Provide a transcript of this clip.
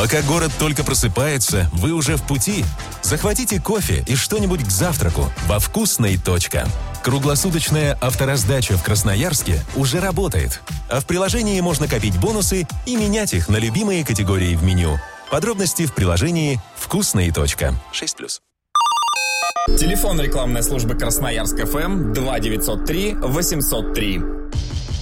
Пока город только просыпается, вы уже в пути. Захватите кофе и что-нибудь к завтраку во «Вкусной. Круглосуточная автораздача в Красноярске уже работает. А в приложении можно копить бонусы и менять их на любимые категории в меню. Подробности в приложении «Вкусной. 6+. Телефон рекламной службы Красноярск ФМ 2903 803.